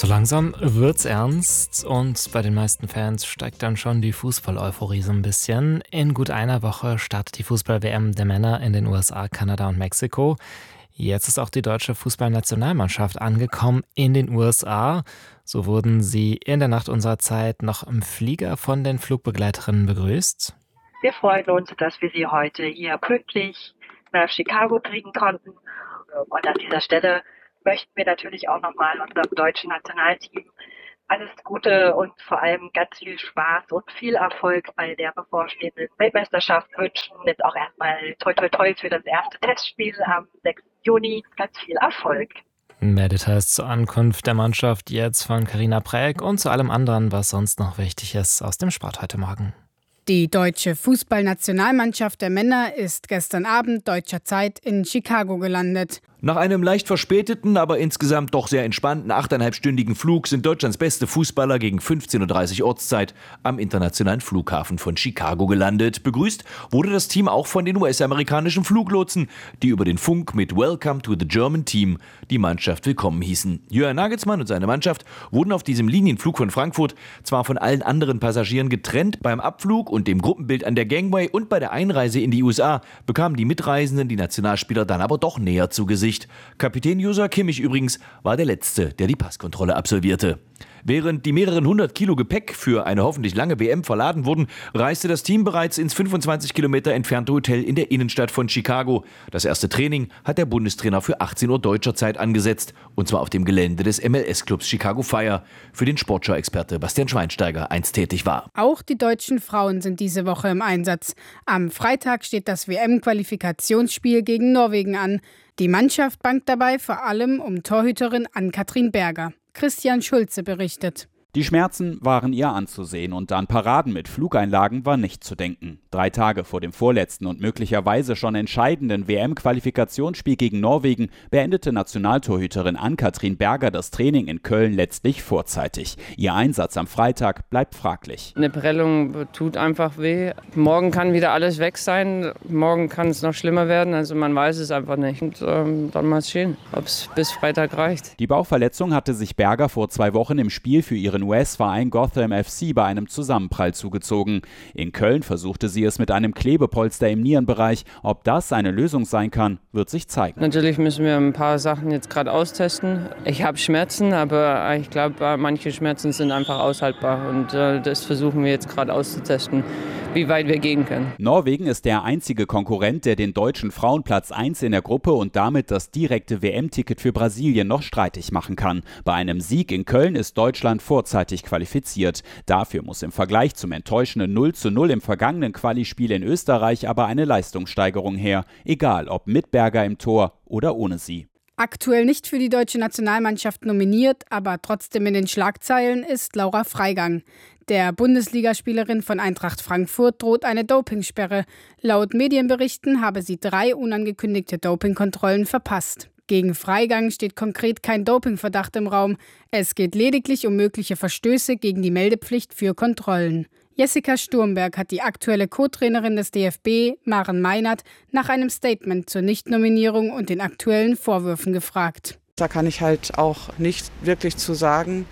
So langsam wird's ernst und bei den meisten Fans steigt dann schon die Fußball-Euphorie so ein bisschen. In gut einer Woche startet die Fußball-WM der Männer in den USA, Kanada und Mexiko. Jetzt ist auch die deutsche Fußballnationalmannschaft angekommen in den USA. So wurden sie in der Nacht unserer Zeit noch im Flieger von den Flugbegleiterinnen begrüßt. Wir freuen uns, dass wir Sie heute hier pünktlich nach Chicago kriegen konnten. Und an dieser Stelle möchten wir natürlich auch nochmal unserem deutschen Nationalteam alles Gute und vor allem ganz viel Spaß und viel Erfolg bei der bevorstehenden Weltmeisterschaft wünschen. Jetzt auch erstmal toi toi toi für das erste Testspiel am 6. Juni. Ganz viel Erfolg. Mehr Details zur Ankunft der Mannschaft jetzt von Carina Präg und zu allem anderen, was sonst noch wichtig ist aus dem Sport heute Morgen. Die deutsche Fußballnationalmannschaft der Männer ist gestern Abend deutscher Zeit in Chicago gelandet. Nach einem leicht verspäteten, aber insgesamt doch sehr entspannten 8,5-stündigen Flug sind Deutschlands beste Fußballer gegen 15:30 Uhr Ortszeit am internationalen Flughafen von Chicago gelandet. Begrüßt wurde das Team auch von den US-amerikanischen Fluglotsen, die über den Funk mit Welcome to the German Team die Mannschaft willkommen hießen. Jürgen Nagelsmann und seine Mannschaft wurden auf diesem Linienflug von Frankfurt zwar von allen anderen Passagieren getrennt, beim Abflug und dem Gruppenbild an der Gangway und bei der Einreise in die USA bekamen die Mitreisenden die Nationalspieler dann aber doch näher zu Gesicht. Kapitän Joshua Kimmich übrigens war der Letzte, der die Passkontrolle absolvierte. Während die mehreren 100 Kilo Gepäck für eine hoffentlich lange WM verladen wurden, reiste das Team bereits ins 25 Kilometer entfernte Hotel in der Innenstadt von Chicago. Das erste Training hat der Bundestrainer für 18 Uhr deutscher Zeit angesetzt, und zwar auf dem Gelände des MLS-Clubs Chicago Fire, für den Sportschau-Experte Bastian Schweinsteiger einst tätig war. Auch die deutschen Frauen sind diese Woche im Einsatz. Am Freitag steht das WM-Qualifikationsspiel gegen Norwegen an. Die Mannschaft bangt dabei vor allem um Torhüterin Ann-Kathrin Berger. Christian Schulze berichtet. Die Schmerzen waren ihr anzusehen und an Paraden mit Flugeinlagen war nicht zu denken. 3 Tage vor dem vorletzten und möglicherweise schon entscheidenden WM-Qualifikationsspiel gegen Norwegen beendete Nationaltorhüterin Ann-Kathrin Berger das Training in Köln letztlich vorzeitig. Ihr Einsatz am Freitag bleibt fraglich. Eine Prellung tut einfach weh. Morgen kann wieder alles weg sein. Morgen kann es noch schlimmer werden. Also man weiß es einfach nicht. Und dann mal sehen, ob es bis Freitag reicht. Die Bauchverletzung hatte sich Berger vor 2 Wochen im Spiel für ihren US-Verein Gotham FC bei einem Zusammenprall zugezogen. In Köln versuchte sie es mit einem Klebepolster im Nierenbereich. Ob das eine Lösung sein kann, wird sich zeigen. Natürlich müssen wir ein paar Sachen jetzt gerade austesten. Ich habe Schmerzen, aber ich glaube, manche Schmerzen sind einfach aushaltbar. Und das versuchen wir jetzt gerade auszutesten, wie weit wir gehen können. Norwegen ist der einzige Konkurrent, der den deutschen Frauen Platz 1 in der Gruppe und damit das direkte WM-Ticket für Brasilien noch streitig machen kann. Bei einem Sieg in Köln ist Deutschland vorzeitig qualifiziert. Dafür muss im Vergleich zum enttäuschenden 0:0 im vergangenen Quali-Spiel in Österreich aber eine Leistungssteigerung her. Egal ob mit Berger im Tor oder ohne sie. Aktuell nicht für die deutsche Nationalmannschaft nominiert, aber trotzdem in den Schlagzeilen ist Laura Freigang. Der Bundesligaspielerin von Eintracht Frankfurt droht eine Dopingsperre. Laut Medienberichten habe sie 3 unangekündigte Dopingkontrollen verpasst. Gegen Freigang steht konkret kein Dopingverdacht im Raum. Es geht lediglich um mögliche Verstöße gegen die Meldepflicht für Kontrollen. Jessica Sturmberg hat die aktuelle Co-Trainerin des DFB, Maren Meinert, nach einem Statement zur Nichtnominierung und den aktuellen Vorwürfen gefragt. Da kann ich halt auch nicht wirklich zu sagen,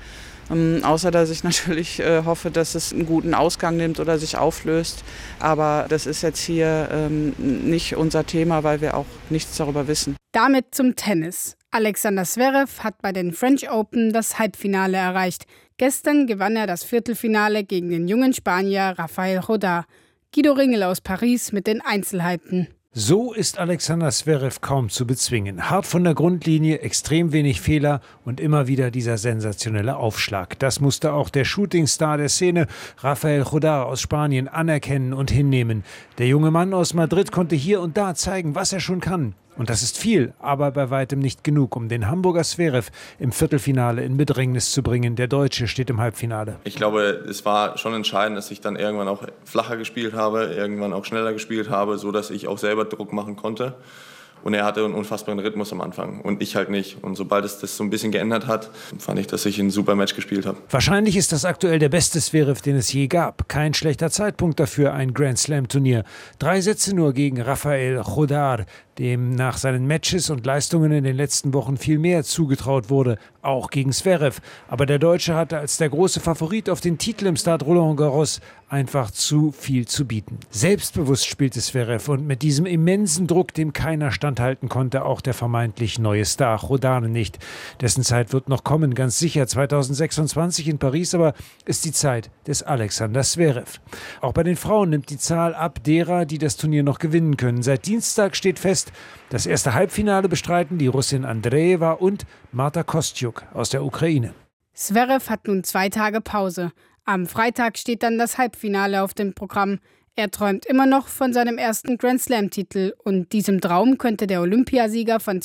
außer dass ich natürlich hoffe, dass es einen guten Ausgang nimmt oder sich auflöst. Aber das ist jetzt hier nicht unser Thema, weil wir auch nichts darüber wissen. Damit zum Tennis. Alexander Zverev hat bei den French Open das Halbfinale erreicht. Gestern gewann er das Viertelfinale gegen den jungen Spanier Rafael Rodar. Guido Ringel aus Paris mit den Einzelheiten. So ist Alexander Zverev kaum zu bezwingen. Hart von der Grundlinie, extrem wenig Fehler und immer wieder dieser sensationelle Aufschlag. Das musste auch der Shootingstar der Szene, Rafael Rodar aus Spanien, anerkennen und hinnehmen. Der junge Mann aus Madrid konnte hier und da zeigen, was er schon kann. Und das ist viel, aber bei weitem nicht genug, um den Hamburger Zverev im Viertelfinale in Bedrängnis zu bringen. Der Deutsche steht im Halbfinale. Ich glaube, es war schon entscheidend, dass ich dann irgendwann auch flacher gespielt habe, irgendwann auch schneller gespielt habe, sodass ich auch selber Druck machen konnte. Und er hatte einen unfassbaren Rhythmus am Anfang und ich halt nicht. Und sobald es das so ein bisschen geändert hat, fand ich, dass ich ein super Match gespielt habe. Wahrscheinlich ist das aktuell der beste Zverev, den es je gab. Kein schlechter Zeitpunkt dafür, ein Grand Slam-Turnier. 3 Sätze nur gegen Rafael Rodar, dem nach seinen Matches und Leistungen in den letzten Wochen viel mehr zugetraut wurde, auch gegen Zverev. Aber der Deutsche hatte als der große Favorit auf den Titel im Stade Roland Garros einfach zu viel zu bieten. Selbstbewusst spielte Zverev und mit diesem immensen Druck, dem keiner standhalten konnte, auch der vermeintlich neue Star Rodane nicht. Dessen Zeit wird noch kommen, ganz sicher 2026 in Paris, aber ist die Zeit des Alexander Zverev. Auch bei den Frauen nimmt die Zahl ab derer, die das Turnier noch gewinnen können. Seit Dienstag steht fest, das erste Halbfinale bestreiten die Russin Andreeva und Marta Kostyuk aus der Ukraine. Zverev hat nun 2 Tage Pause. Am Freitag steht dann das Halbfinale auf dem Programm. Er träumt immer noch von seinem ersten Grand-Slam-Titel und diesem Traum könnte der Olympiasieger von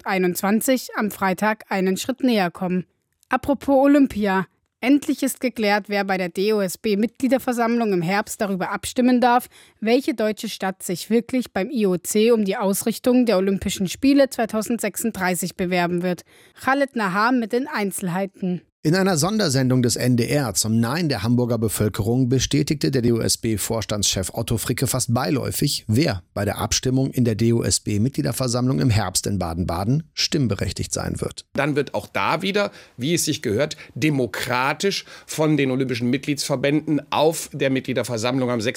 2021 am Freitag einen Schritt näher kommen. Apropos Olympia. Endlich ist geklärt, wer bei der DOSB-Mitgliederversammlung im Herbst darüber abstimmen darf, welche deutsche Stadt sich wirklich beim IOC um die Ausrichtung der Olympischen Spiele 2036 bewerben wird. Khaled Naham mit den Einzelheiten. In einer Sondersendung des NDR zum Nein der Hamburger Bevölkerung bestätigte der DOSB-Vorstandschef Otto Fricke fast beiläufig, wer bei der Abstimmung in der DOSB-Mitgliederversammlung im Herbst in Baden-Baden stimmberechtigt sein wird. Dann wird auch da wieder, wie es sich gehört, demokratisch von den olympischen Mitgliedsverbänden auf der Mitgliederversammlung am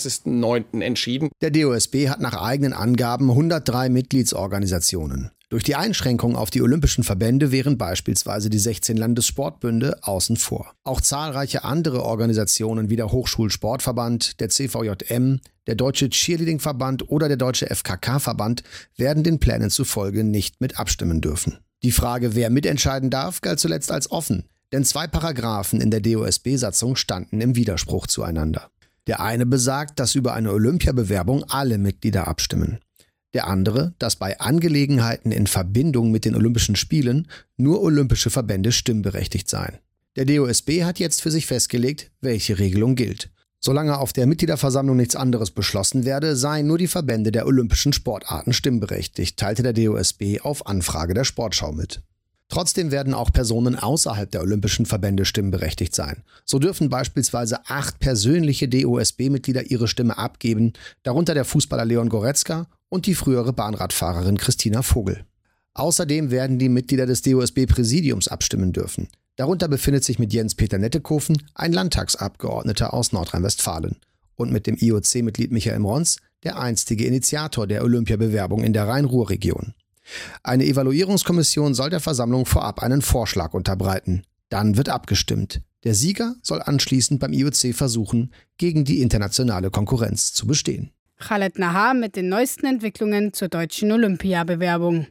26.09. entschieden. Der DOSB hat nach eigenen Angaben 103 Mitgliedsorganisationen. Durch die Einschränkung auf die olympischen Verbände wären beispielsweise die 16 Landessportbünde außen vor. Auch zahlreiche andere Organisationen wie der Hochschulsportverband, der CVJM, der Deutsche Cheerleading-Verband oder der Deutsche FKK-Verband werden den Plänen zufolge nicht mit abstimmen dürfen. Die Frage, wer mitentscheiden darf, galt zuletzt als offen, denn 2 Paragraphen in der DOSB-Satzung standen im Widerspruch zueinander. Der eine besagt, dass über eine Olympiabewerbung alle Mitglieder abstimmen. Der andere, dass bei Angelegenheiten in Verbindung mit den Olympischen Spielen nur olympische Verbände stimmberechtigt seien. Der DOSB hat jetzt für sich festgelegt, welche Regelung gilt. Solange auf der Mitgliederversammlung nichts anderes beschlossen werde, seien nur die Verbände der olympischen Sportarten stimmberechtigt, teilte der DOSB auf Anfrage der Sportschau mit. Trotzdem werden auch Personen außerhalb der olympischen Verbände stimmberechtigt sein. So dürfen beispielsweise 8 persönliche DOSB-Mitglieder ihre Stimme abgeben, darunter der Fußballer Leon Goretzka und die frühere Bahnradfahrerin Christina Vogel. Außerdem werden die Mitglieder des DOSB-Präsidiums abstimmen dürfen. Darunter befindet sich mit Jens-Peter Nettekoven ein Landtagsabgeordneter aus Nordrhein-Westfalen und mit dem IOC-Mitglied Michael Mrons der einstige Initiator der Olympiabewerbung in der Rhein-Ruhr-Region. Eine Evaluierungskommission soll der Versammlung vorab einen Vorschlag unterbreiten. Dann wird abgestimmt. Der Sieger soll anschließend beim IOC versuchen, gegen die internationale Konkurrenz zu bestehen. Khaled Naham mit den neuesten Entwicklungen zur deutschen Olympiabewerbung.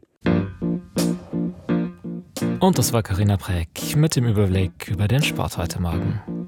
Und das war Carina Präck mit dem Überblick über den Sport heute Morgen.